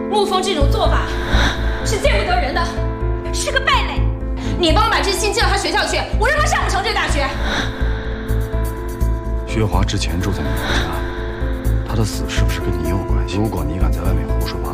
沐风这种做法是见不得人的，是个败类。你帮我把知心寄到他学校去，我让他上不成这大学。 薛华之前住在你们家，他的死是不是跟你有关系？如果你敢在外面胡说八道。